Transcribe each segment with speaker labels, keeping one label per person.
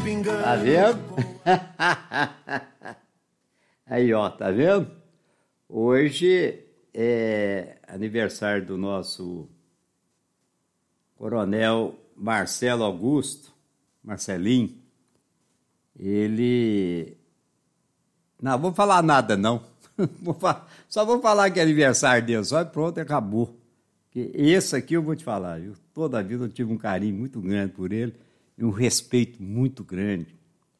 Speaker 1: pingando.
Speaker 2: Tá vendo? Aí, ó, tá vendo? Hoje é aniversário do nosso coronel Marcelo Augusto, Marcelinho. Ele... Não vou falar nada, não. Só vou falar que é aniversário dele, só e pronto, acabou. Porque esse aqui eu vou te falar, viu? Toda a vida eu tive um carinho muito grande por ele e um respeito muito grande.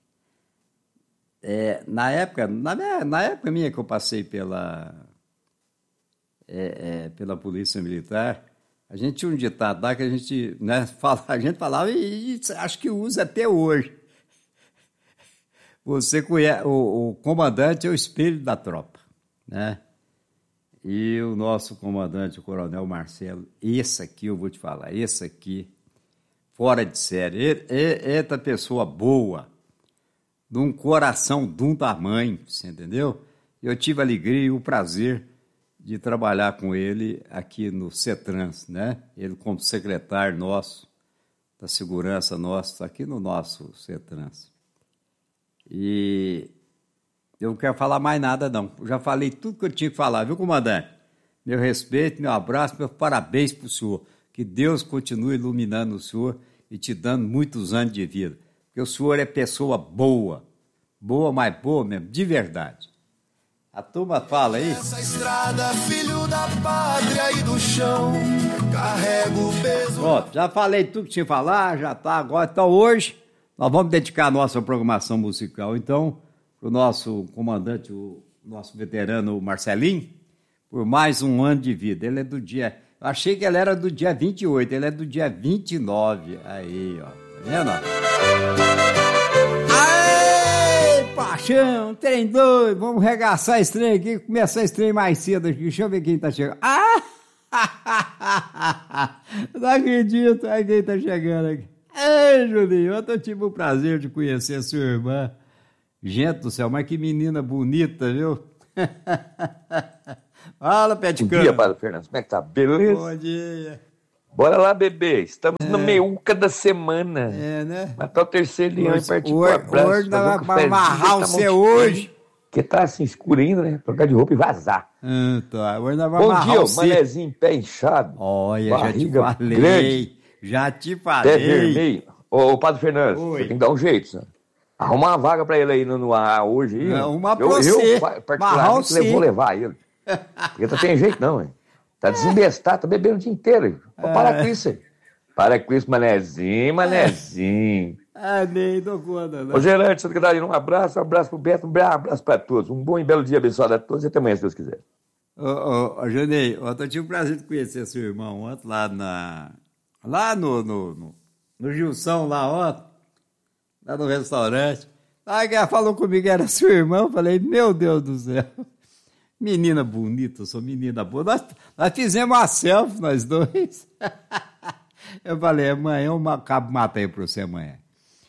Speaker 2: Na época minha que eu passei pela Polícia Militar, a gente tinha um ditado lá que a gente, né, a gente falava e acho que usa até hoje. Você conhece, o comandante é o espelho da tropa, né? E o nosso comandante, o coronel Marcelo, esse aqui eu vou te falar, esse aqui, fora de série, essa pessoa boa, de um coração de um tamanho, você entendeu? Eu tive a alegria e o prazer de trabalhar com ele aqui no CETRANS, né? Ele como secretário nosso, da segurança nossa, está aqui no nosso CETRANS. E eu não quero falar mais nada, não. Eu já falei tudo que eu tinha que falar, viu, comandante? Meu respeito, meu abraço, meus parabéns para o senhor. Que Deus continue iluminando o senhor e te dando muitos anos de vida. Porque o senhor é pessoa boa. Boa, mas boa mesmo, de verdade. A turma fala aí.
Speaker 1: Essa estrada, filho da pátria e do chão, carrego o peso.
Speaker 2: Pronto, já falei tudo que tinha que falar, já tá agora. Então hoje nós vamos dedicar a nossa programação musical, então, para o nosso comandante, o nosso veterano Marcelinho, por mais um ano de vida. Ele é do dia... Eu achei que ele era do dia 28, ele é do dia 29. Aí, ó. Tá vendo? Aê, paixão, trem doido. Vamos regaçar esse trem aqui, começar esse trem mais cedo aqui. Deixa eu ver quem tá chegando. Ah! Não acredito, olha quem tá chegando aqui. Ei, Julinho, eu tive o prazer de conhecer a sua irmã. Gente do céu, mas que menina bonita, viu? Fala, pé de cana.
Speaker 3: Bom dia, Padre Fernando. Como é que tá? Beleza?
Speaker 2: Bom dia.
Speaker 3: Bora lá, bebê. Estamos no meiuca da semana.
Speaker 2: É, né?
Speaker 3: Matar o terceiro leão e partir pro abraço.
Speaker 2: Hoje nós vamos amarrar você hoje.
Speaker 3: Porque tá assim, escuro ainda, né? Trocar de roupa e vazar.
Speaker 2: Tá. Hoje nós vamos
Speaker 3: Bom
Speaker 2: amarrar
Speaker 3: dia,
Speaker 2: você.
Speaker 3: manezinho, pé inchado.
Speaker 2: Olha,
Speaker 3: barriga
Speaker 2: já te falei.
Speaker 3: Grande,
Speaker 2: já te
Speaker 3: pé
Speaker 2: falei.
Speaker 3: vermelho. Ô, Padre Fernando,
Speaker 2: Oi.
Speaker 3: você tem que dar um jeito, sabe? Arruma uma vaga pra ele aí no AA hoje. Aí,
Speaker 2: Uma pra
Speaker 3: eu,
Speaker 2: você.
Speaker 3: particularmente, eu vou levar ele. Porque não tem jeito não, hein? Tá desembestado, tá bebendo o dia inteiro. Para com isso aí. Para com isso, manezinho.
Speaker 2: Nem dou conta, não.
Speaker 3: Ô, Gerante, Santa Catarina, um abraço pro Beto, um abraço pra todos. Um bom e belo dia abençoado a todos e até amanhã, se Deus quiser.
Speaker 2: Ô, Janei, eu tive o prazer de conhecer seu irmão ontem lá no Gilson, lá ontem, lá no restaurante. Aí ela falou comigo que era seu irmão, eu falei, meu Deus do céu, menina bonita, eu sou menina boa. Nós fizemos uma selfie, nós dois. Eu falei, amanhã eu acabo matando pra você amanhã.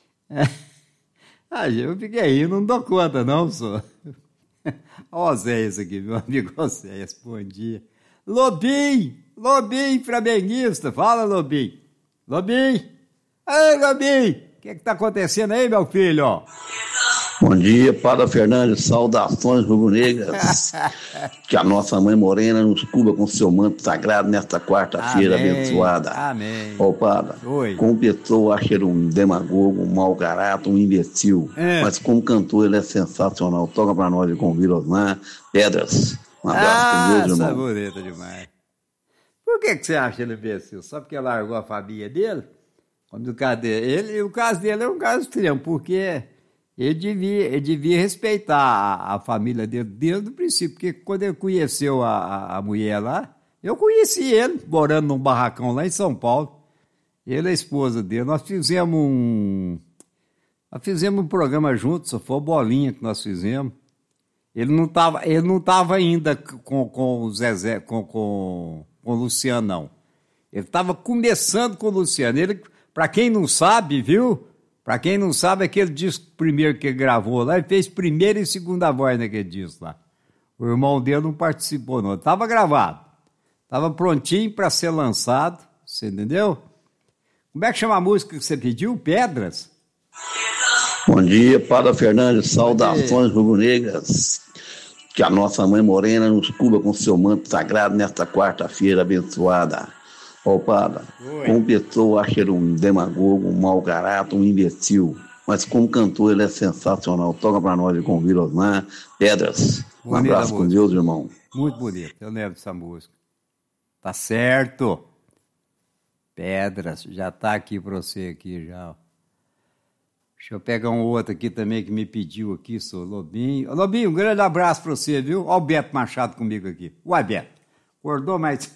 Speaker 2: Eu fiquei aí, não dou conta não, senhor. Ó, Zéias aqui, meu amigo Zéias, bom dia. Lobinho, flamenguista, fala, Lobinho. Ei, Lobinho, o que tá acontecendo aí, meu filho, ó?
Speaker 4: Bom dia, Padre Fernando, saudações rubro-negras. Que a nossa mãe morena nos cubra com seu manto sagrado nesta quarta-feira abençoada.
Speaker 2: Amém.
Speaker 4: Ô, Padre, como pessoa, acho ele um demagogo, um mau caráter, um imbecil. Mas como cantor, ele é sensacional. Toca pra nós e convida Osmar Pedras. Um abraço com Deus, irmão.
Speaker 2: Bonita demais. Por que você acha ele imbecil? Só porque largou a família dele? O caso dele é um caso extremo, porque... Ele devia respeitar a família dele desde o princípio, porque quando ele conheceu a mulher lá, eu conheci ele, morando num barracão lá em São Paulo. Ele e a esposa dele. Nós fizemos um programa juntos, só foi a Bolinha que nós fizemos. Ele não estava ainda com o Zezé, com o Luciano, não. Ele estava começando com o Luciano. Ele, para quem não sabe, viu? Para quem não sabe, aquele disco primeiro que ele gravou lá, ele fez primeira e segunda voz naquele disco lá. O irmão dele não participou, não. Estava gravado. Estava prontinho para ser lançado. Você entendeu? Como é que chama a música que você pediu? Pedras?
Speaker 4: Bom dia, Padre Fernandes, saudações rubro-negras. Que a nossa mãe morena nos cubra com seu manto sagrado nesta quarta-feira abençoada. Ó, Padre, como pessoa acha ele um demagogo, um mau caráter, um imbecil. Mas como cantor ele é sensacional. Toca pra nós e convida Osmar Pedras. Um abraço com Deus, irmão.
Speaker 2: Muito bonito, eu lembro dessa música. Tá certo. Pedras, já tá aqui pra você aqui já. Deixa eu pegar um outro aqui também que me pediu aqui, sou Lobinho. Lobinho, um grande abraço pra você, viu? Olha o Beto Machado comigo aqui. Uai, Beto, acordou mais...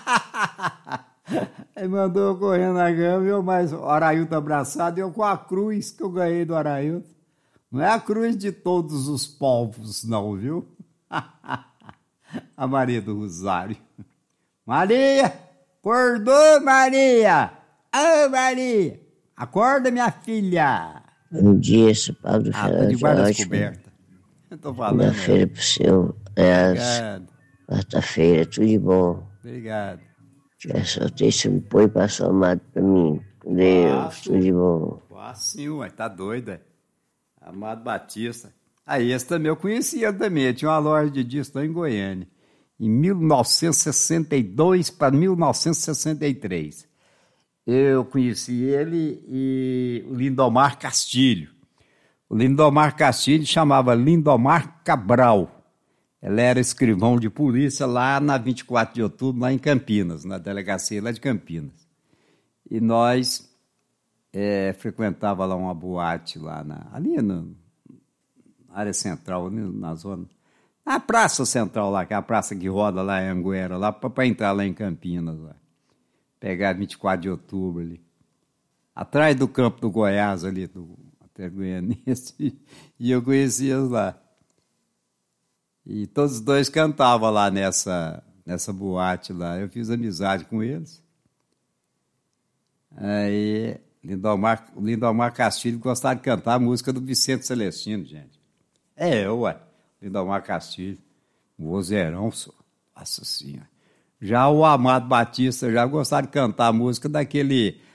Speaker 2: Ele mandou eu correndo na cama, viu? Mas o Arailton abraçado, eu com a cruz que eu ganhei do Arailton. Não é a cruz de todos os povos, não, viu? A Maria do Rosário. Maria! Acordou, Maria! Ô, Maria! Acorda, minha filha!
Speaker 5: Bom dia, seu Padre Fernandes.
Speaker 2: Tô debaixo da descoberta. Eu tô falando.
Speaker 5: Segunda-feira pro senhor.
Speaker 2: Obrigado.
Speaker 5: Quarta-feira, tudo de bom.
Speaker 2: Obrigado.
Speaker 5: Já só tem esse apoio pra somar pra mim. Com Deus, tudo de bom.
Speaker 2: Sim, ué, tá doida. Amado Batista. Aí, esse também eu conhecia também. Ele tinha uma loja de disco lá em Goiânia. Em 1962 para 1963. Eu conheci ele e o Lindomar Castilho. O Lindomar Castilho chamava Lindomar Cabral. Ele era escrivão de polícia lá na 24 de outubro, lá em Campinas, na delegacia lá de Campinas. E nós frequentava lá uma boate lá ali na área central, na zona, na praça central lá, que é a praça que roda lá em Anguera, lá para entrar lá em Campinas, lá. Pegar 24 de outubro ali, atrás do campo do Goiás ali, até Goianense, e eu conhecia lá. E todos os dois cantavam lá nessa boate lá. Eu fiz amizade com eles. Aí, Lindomar Castilho gostava de cantar a música do Vicente Celestino, gente. Lindomar Castilho, um vozeirão, nossa senhora. Já o Amado Batista já gostava de cantar a música daquele